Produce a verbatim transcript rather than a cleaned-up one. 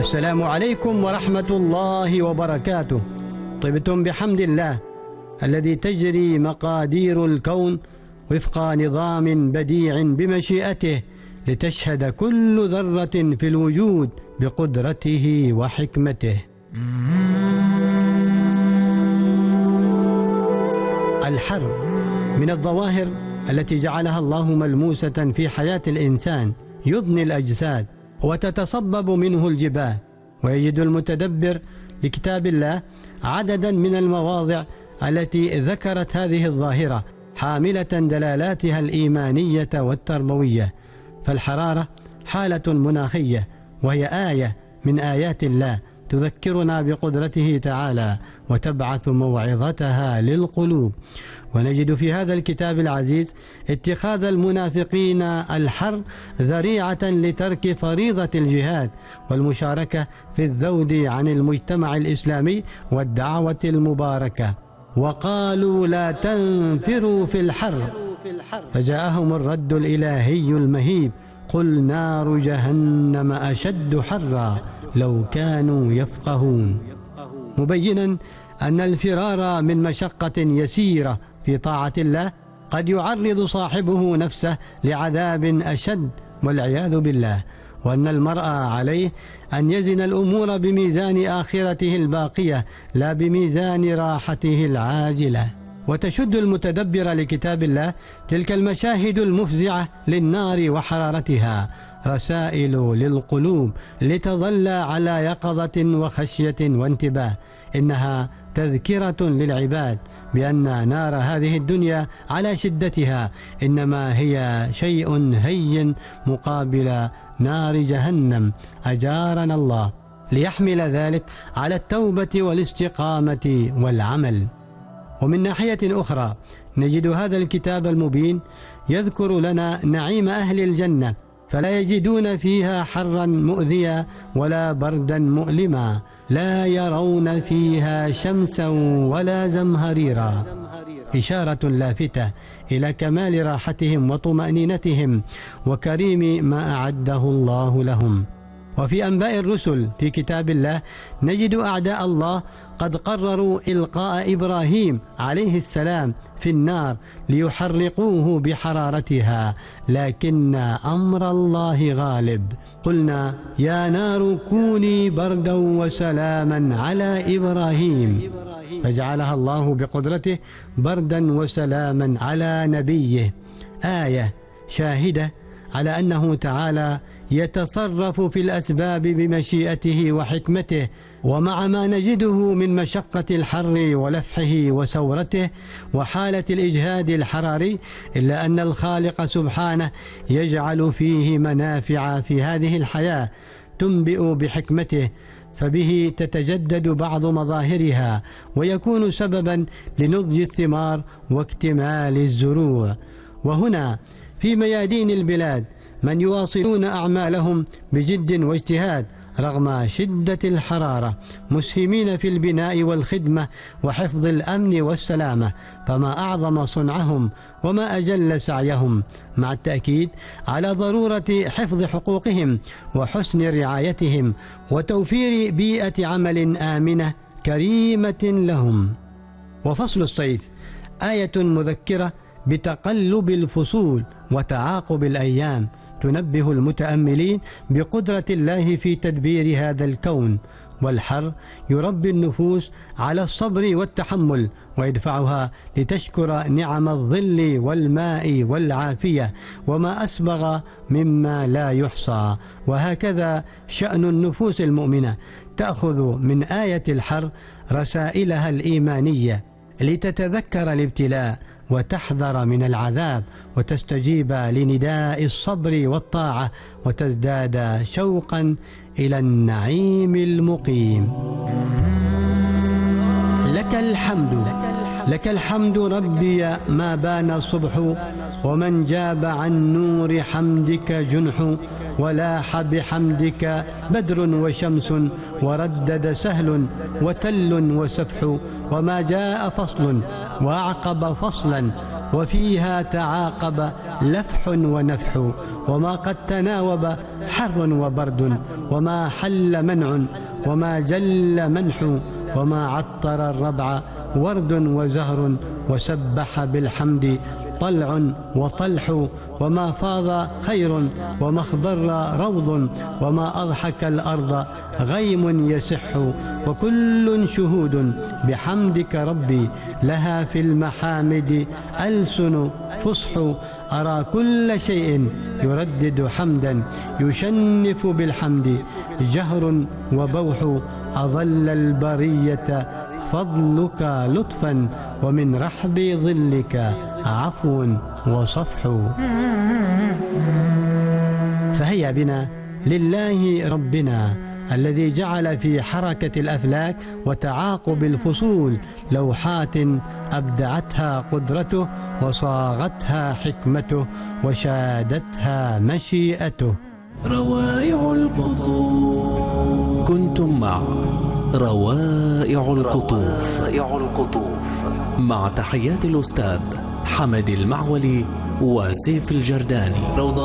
السلام عليكم ورحمة الله وبركاته. طبتم بحمد الله الذي تجري مقادير الكون وفق نظام بديع بمشيئته، لتشهد كل ذرة في الوجود بقدرته وحكمته. الحر من الظواهر التي جعلها الله ملموسة في حياة الإنسان، يضني الأجساد وتتصبب منه الجبال. ويجد المتدبر لكتاب الله عددا من المواضع التي ذكرت هذه الظاهرة، حاملة دلالاتها الإيمانية والتربوية. فالحرارة حالة مناخية، وهي آية من آيات الله تذكرنا بقدرته تعالى وتبعث موعظتها للقلوب. ونجد في هذا الكتاب العزيز اتخاذ المنافقين الحر ذريعة لترك فريضة الجهاد والمشاركة في الذود عن المجتمع الإسلامي والدعوة المباركة. وقالوا لا تنفروا في الحر، فجاءهم الرد الإلهي المهيب: قل نار جهنم أشد حرا لو كانوا يفقهون، مبينا أن الفرار من مشقة يسيرة في طاعة الله قد يعرض صاحبه نفسه لعذاب أشد والعياذ بالله، وأن المرء عليه أن يزن الأمور بميزان آخرته الباقية لا بميزان راحته العاجلة. وتشد المتدبر لكتاب الله تلك المشاهد المفزعة للنار وحرارتها رسائل للقلوب لتظل على يقظة وخشية وانتباه. إنها تذكرة للعباد بأن نار هذه الدنيا على شدتها إنما هي شيء هين مقابل نار جهنم، أجارنا الله، ليحمل ذلك على التوبة والاستقامة والعمل. ومن ناحية أخرى نجد هذا الكتاب المبين يذكر لنا نعيم أهل الجنة، فلا يجدون فيها حرا مؤذيا ولا بردا مؤلما، لا يرون فيها شمسا ولا زمهريرا، إشارة لافتة إلى كمال راحتهم وطمأنينتهم وكريم ما أعده الله لهم. وفي أنباء الرسل في كتاب الله نجد أعداء الله قد قرروا إلقاء إبراهيم عليه السلام في النار ليحرقوه بحرارتها، لكن أمر الله غالب. قلنا يا نار كوني بردا وسلاما على إبراهيم، فجعلها الله بقدرته بردا وسلاما على نبيه، آية شاهدة على أنه تعالى يتصرف في الأسباب بمشيئته وحكمته. ومع ما نجده من مشقة الحر ولفحه وسورته وحالة الإجهاد الحراري، إلا أن الخالق سبحانه يجعل فيه منافع في هذه الحياة تنبئ بحكمته، فبه تتجدد بعض مظاهرها ويكون سببا لنضج الثمار واكتمال الزروع. وهنا في ميادين البلاد من يواصلون أعمالهم بجد واجتهاد رغم شدة الحرارة، مسهمين في البناء والخدمة وحفظ الأمن والسلامة، فما أعظم صنعهم وما أجل سعيهم، مع التأكيد على ضرورة حفظ حقوقهم وحسن رعايتهم وتوفير بيئة عمل آمنة كريمة لهم. وفصل الصيف آية مذكرة بتقلب الفصول وتعاقب الأيام، تنبه المتأملين بقدرة الله في تدبير هذا الكون. والحر يربي النفوس على الصبر والتحمل ويدفعها لتشكر نعم الظل والماء والعافية وما أسبغ مما لا يحصى. وهكذا شأن النفوس المؤمنة، تأخذ من آية الحر رسائلها الإيمانية لتتذكر الابتلاء وتحذر من العذاب وتستجيب لنداء الصبر والطاعة وتزداد شوقا إلى النعيم المقيم. لك الحمد لك الحمد ربي ما بان الصبح، ومن جاب عن نور حمدك جنح، ولاح بحمدك بدر وشمس، وردد سهل وتل وسفح، وما جاء فصل وأعقب فصلا، وفيها تعاقب لفح ونفح، وما قد تناوب حر وبرد، وما حل منع وما جل منح، وما عطر الربع ورد وزهر، وسبح بالحمد طلع وطلح، وما فاض خير وما اخضر روض، وما أضحك الأرض غيم يسح، وكل شهود بحمدك ربي، لها في المحامد ألسن فصح، أرى كل شيء يردد حمدا، يشنف بالحمد جهر وبوح، أظل البرية فضلك لطفا، ومن رحب ظلك عفو وصفح. فهيا بنا لله ربنا الذي جعل في حركة الأفلاك وتعاقب الفصول لوحات أبدعتها قدرته، وصاغتها حكمته، وشادتها مشيئته. روائع القطوف. كنتم مع روائع القطوف مع تحيات الأستاذ حمد المعولي وسيف الجرداني.